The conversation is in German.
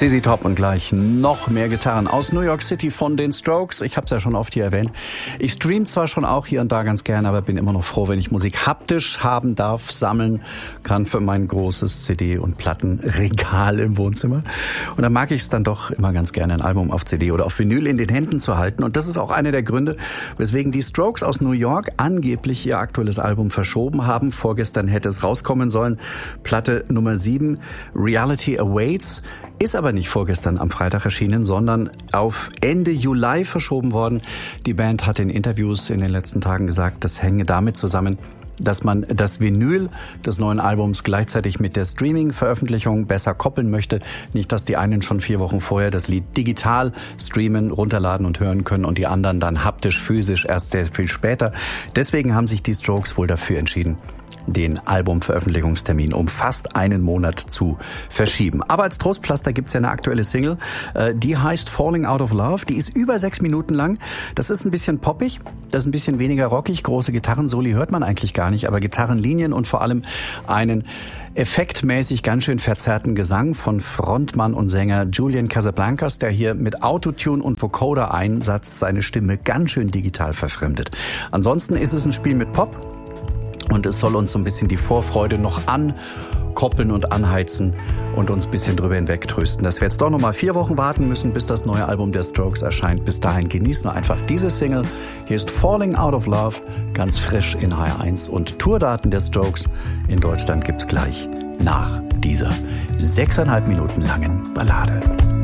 ZZ Top und gleich noch mehr Gitarren aus New York City von den Strokes. Ich habe es ja schon oft hier erwähnt. Ich stream zwar schon auch hier und da ganz gerne, aber bin immer noch froh, wenn ich Musik haptisch haben darf, sammeln kann für mein großes CD- und Plattenregal im Wohnzimmer. Und dann mag ich es dann doch immer ganz gerne, ein Album auf CD oder auf Vinyl in den Händen zu halten. Und das ist auch einer der Gründe, weswegen die Strokes aus New York angeblich ihr aktuelles Album verschoben haben. Vorgestern hätte es rauskommen sollen. Platte Nummer 7, Reality Awaits. Ist aber nicht vorgestern am Freitag erschienen, sondern auf Ende Juli verschoben worden. Die Band hat in Interviews in den letzten Tagen gesagt, das hänge damit zusammen, dass man das Vinyl des neuen Albums gleichzeitig mit der Streaming-Veröffentlichung besser koppeln möchte. Nicht, dass die einen schon 4 Wochen vorher das Lied digital streamen, runterladen und hören können und die anderen dann haptisch, physisch erst sehr viel später. Deswegen haben sich die Strokes wohl dafür entschieden, den Albumveröffentlichungstermin um fast einen Monat zu verschieben. Aber als Trostpflaster gibt's ja eine aktuelle Single, die heißt Falling Out of Love. Die ist über 6 Minuten lang. Das ist ein bisschen poppig, das ist ein bisschen weniger rockig. Große Gitarrensoli hört man eigentlich gar nicht, aber Gitarrenlinien und vor allem einen effektmäßig ganz schön verzerrten Gesang von Frontmann und Sänger Julian Casablancas, der hier mit Autotune und Vocoder-Einsatz seine Stimme ganz schön digital verfremdet. Ansonsten ist es ein Spiel mit Pop. Und es soll uns so ein bisschen die Vorfreude noch ankoppeln und anheizen und uns ein bisschen drüber hinweg trösten, dass wir jetzt doch noch mal 4 Wochen warten müssen, bis das neue Album der Strokes erscheint. Bis dahin genießen wir einfach diese Single. Hier ist Falling Out of Love, ganz frisch in HR1. Und Tourdaten der Strokes in Deutschland gibt's gleich nach dieser 6,5 Minuten langen Ballade.